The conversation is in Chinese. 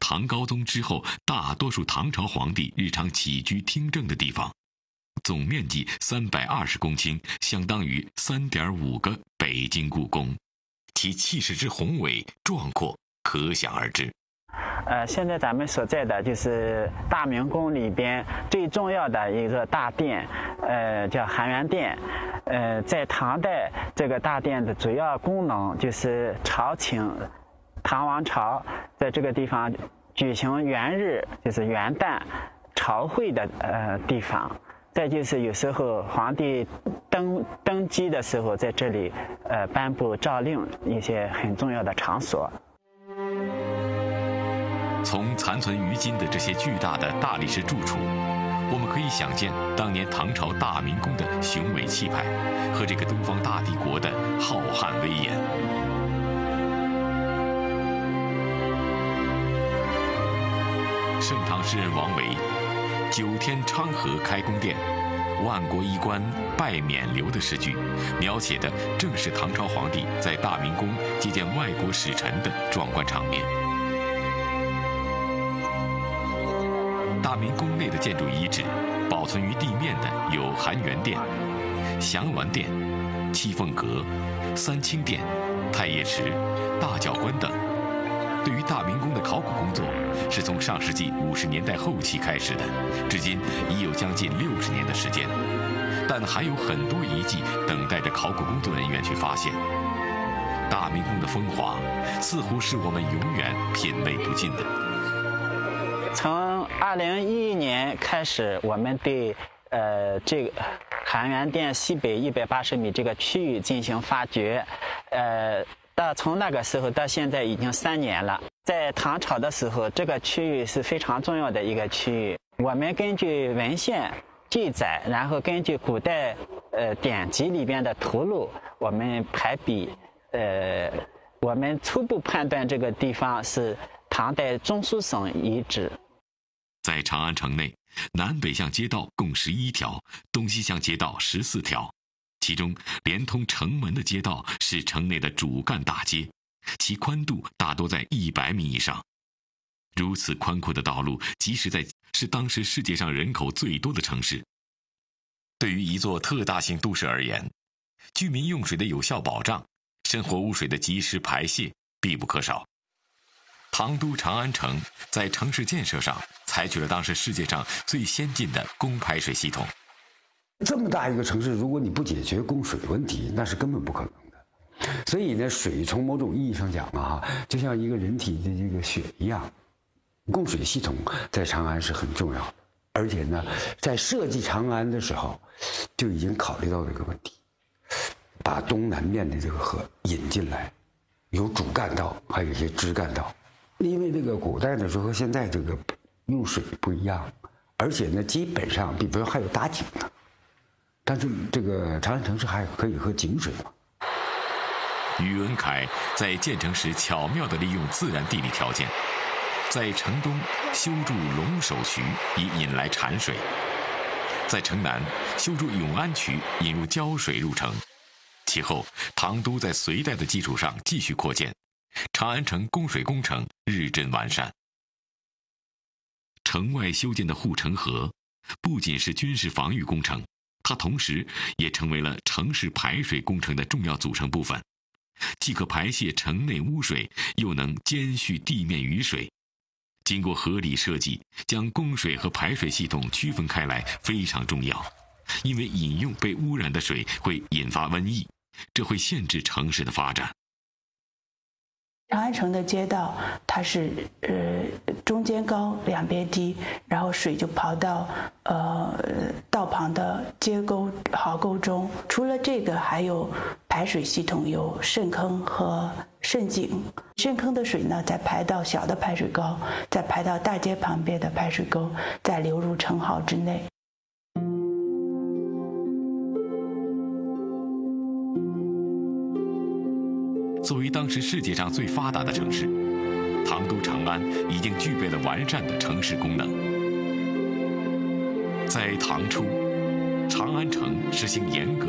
唐高宗之后大多数唐朝皇帝日常起居听政的地方，总面积320公顷，相当于3.5个北京故宫，其气势之宏伟壮阔可想而知。 现在咱们所在的就是大明宫里边最重要的一个大殿，叫含元殿。在唐代，这个大殿的主要功能就是朝请唐王朝在这个地方举行元日，就是元旦朝会的地方。再就是有时候皇帝登基的时候，在这里颁布诏令，一些很重要的场所。 从残存于今的这些巨大的大理石住处，我们可以想见当年唐朝大明宫的雄伟气派和这个东方大帝国的浩瀚威严。盛唐诗人王维9天昌河开宫殿，万国衣冠拜冕旒的诗句，描写的正是唐朝皇帝在大明宫接见外国使臣的壮观场面。大明宫内的建筑遗址保存于地面的有含元殿、祥鸾殿、七凤阁、三清殿、太液池、大教观等。对于大明宫的考古工作，是从上世纪50年代后期开始的，至今已有将近60年的时间，但还有很多遗迹等待着考古工作人员去发现。大明宫的风华，似乎是我们永远品味不尽的。 从2011年开始，我们对这个含元殿西北180米这个区域进行发掘，从那个时候到现在已经3年了。在唐朝的时候，这个区域是非常重要的一个区域。我们根据文献记载，然后根据古代典籍里边的图录，我们排比，我们初步判断这个地方是唐代中书省遗址。 在长安城内，南北向街道共11条，东西向街道14条。其中连通城门的街道是城内的主干大街，其宽度大多在100米以上。如此宽阔的道路，即使是当时世界上人口最多的城市。对于一座特大型都市而言，居民用水的有效保障，生活污水的及时排泄必不可少。唐都长安城在城市建设上采取了当时世界上最先进的供排水系统。 这么大一个城市，如果你不解决供水问题，那是根本不可能的。所以呢，水从某种意义上讲啊，就像一个人体的这个血一样，供水系统在长安是很重要的。而且呢，在设计长安的时候，就已经考虑到这个问题，把东南面的这个河引进来，有主干道，还有一些支干道。因为这个古代的时候和现在这个用水不一样，而且呢，基本上，比如说还有打井呢。但是这个长安城市还可以喝井水嘛？ 宇文恺在建成时巧妙地利用自然地理条件，在城东修筑龙首渠以引来产水，在城南修筑永安渠引入胶水入城。其后唐都在隋代的基础上继续扩建，长安城供水工程日臻完善。城外修建的护城河不仅是军事防御工程，它同时也成为了城市排水工程的重要组成部分，既可排泄城内污水，又能兼蓄地面雨水。经过合理设计，将供水和排水系统区分开来非常重要，因为饮用被污染的水会引发瘟疫，这会限制城市的发展。 长安城的街道，它是中间高两边低，然后水就跑到道旁的街沟壕沟中。除了这个，还有排水系统，有渗坑和渗井。渗坑的水呢，再排到小的排水沟，再排到大街旁边的排水沟，再流入城壕之内。 作为当时世界上最发达的城市，唐都长安已经具备了完善的城市功能。在唐初，长安城实行严格